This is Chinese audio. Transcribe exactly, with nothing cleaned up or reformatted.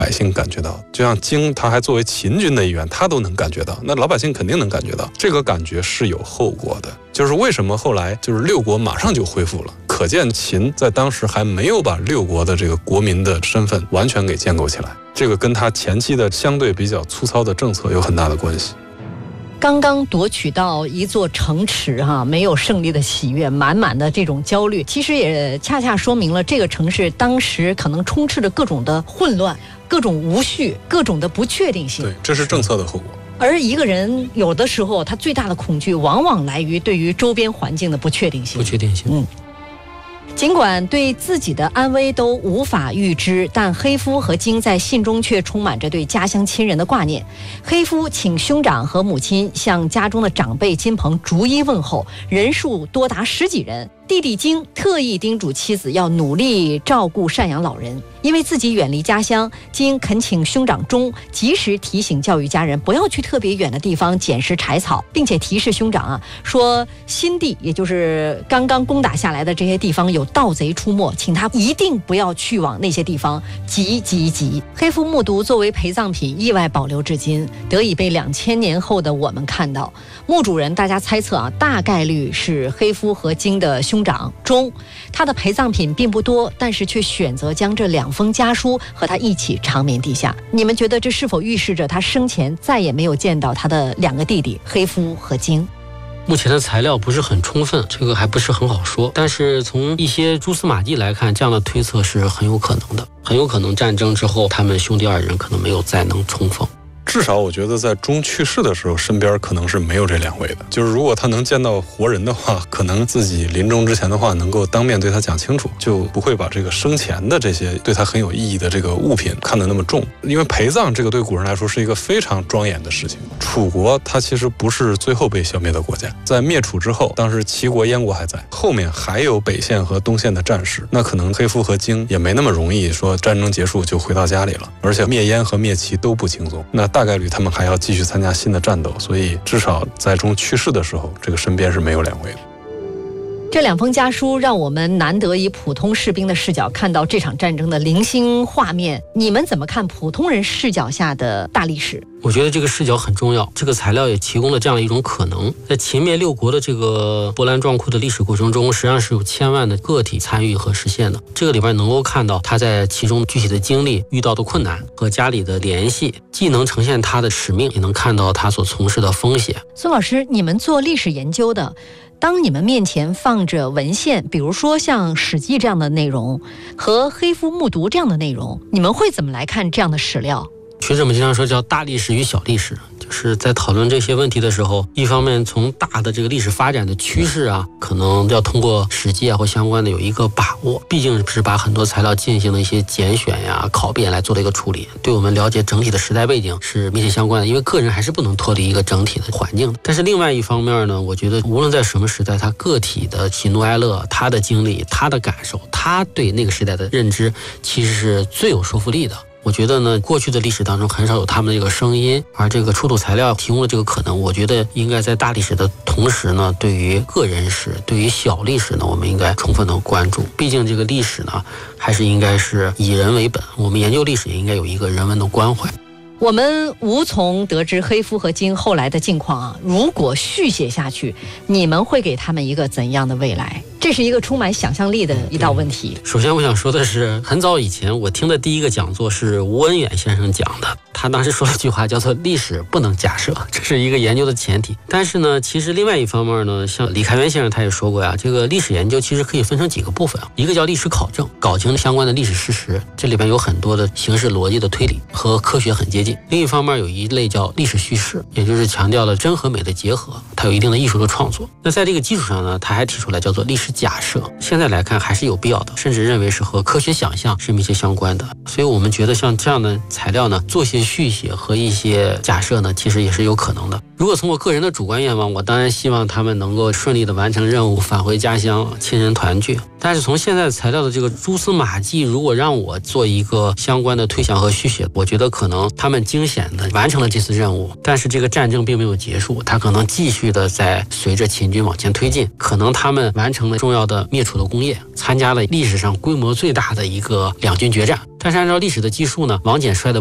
百姓感觉到。就像京，他还作为秦军的一员，他都能感觉到，那老百姓肯定能感觉到，这个感觉是有后果的。就是为什么后来就是六国马上就恢复了，可见秦在当时还没有把六国的这个国民的身份完全给建构起来，这个跟他前期的相对比较粗糙的政策有很大的关系。 刚刚夺取到一座城池哈，没有胜利的喜悦，满满的这种焦虑，其实也恰恰说明了这个城市当时可能充斥着各种的混乱、各种无序、各种的不确定性。 对，这是政策的后果。 而一个人有的时候他最大的恐惧往往来于对于周边环境的不确定性。 不确定性， 嗯。尽管对自己的安危都无法预知，但黑夫和京在信中却充满着对家乡亲人的挂念。黑夫请兄长和母亲向家中的长辈金鹏逐一问候，人数多达十几人。弟弟京特意叮嘱妻子要努力照顾赡养老人，因为自己远离家乡，京恳请兄长钟及时提醒教育家人不要去特别远的地方捡拾柴草，并且提示兄长啊说新地也就是刚刚攻打下来的这些地方有盗贼出没，请他一定不要去往那些地方，急急急。黑夫木渎作为陪葬品意外保留至今，得以被两千年后的我们看到。墓主人大家猜测啊，大概率是黑夫和京的兄长钟，他的陪葬品并不多，但是却选择将这两封家书和他一起长眠地下。你们觉得这是否预示着他生前再也没有见到他的两个弟弟黑夫和京？ 目前的材料不是很充分，这个还不是很好说，但是从一些蛛丝马迹来看，这样的推测是很有可能的，很有可能战争之后他们兄弟二人可能没有再能重逢。 至少我觉得在钟去世的时候，身边可能是没有这两位的。就是如果他能见到活人的话，可能自己临终之前的话，能够当面对他讲清楚，就不会把这个生前的这些对他很有意义的这个物品看得那么重。因为陪葬这个对古人来说是一个非常庄严的事情。楚国它其实不是最后被消灭的国家，在灭楚之后，当时齐国、燕国还在，后面还有北线和东线的战士，那可能黑夫和京也没那么容易说战争结束就回到家里了，而且灭燕和灭齐都不轻松，那大概率他们还要继续参加新的战斗，所以至少在钟去世的时候，这个身边是没有两位的。 这两封家书让我们难得以普通士兵的视角看到这场战争的零星画面。你们怎么看普通人视角下的大历史？ 我觉得这个视角很重要，这个材料也提供了这样的一种可能。在秦灭六国的这个波澜壮阔的历史过程中，实际上是有千万的个体参与和实现的。这个里边能够看到他在其中具体的经历、遇到的困难和家里的联系，既能呈现他的使命，也能看到他所从事的风险。 孙老师，你们做历史研究的，当你们面前放着文献，比如说像《史记》这样的内容和黑夫木渎这样的内容，你们会怎么来看这样的史料？ 学者们经常说叫大历史与小历史，就是在讨论这些问题的时候，一方面从大的这个历史发展的趋势啊，可能要通过史记啊或相关的有一个把握，毕竟是把很多材料进行了一些拣选呀、拷辩来做了一个处理，对我们了解整体的时代背景是密切相关的，因为个人还是不能脱离一个整体的环境的。但是另外一方面呢，我觉得无论在什么时代，他个体的喜怒哀乐、他的经历、他的感受、他对那个时代的认知，其实是最有说服力的。我觉得呢，过去的历史当中很少有他们的这个声音，而这个出土材料提供了这个可能。我觉得应该在大历史的同时呢，对于个人史、对于小历史呢，我们应该充分的关注。毕竟这个历史呢，还是应该是以人为本，我们研究历史也应该有一个人文的关怀。 我们无从得知黑夫和京后来的境况啊，如果续写下去，你们会给他们一个怎样的未来？这是一个充满想象力的一道问题。 首先我想说的是，很早以前我听的第一个讲座是吴文远先生讲的，他当时说了一句话叫做历史不能假设，这是一个研究的前提。但是呢，其实另外一方面呢，像李开元先生他也说过呀，这个历史研究其实可以分成几个部分，一个叫历史考证，搞清相关的历史事实，这里边有很多的形式逻辑的推理和科学很接近。另一方面有一类叫历史叙事，也就是强调了真和美的结合，它有一定的艺术的创作。那在这个基础上呢，他还提出来叫做历史假设，现在来看还是有必要的，甚至认为是和科学想象是密切相关的。所以我们觉得像这样的材料呢，做些续写和一些假设呢，其实也是有可能的。如果从我个人的主观愿望，我当然希望他们能够顺利的完成任务，返回家乡，亲人团聚。 但是从现在材料的这个蛛丝马迹，如果让我做一个相关的推想和续写，我觉得可能他们惊险的完成了这次任务，但是这个战争并没有结束，他可能继续的在随着秦军往前推进，可能他们完成了重要的灭楚的功业，参加了历史上规模最大的一个两军决战。但是按照历史的记述呢，王翦率的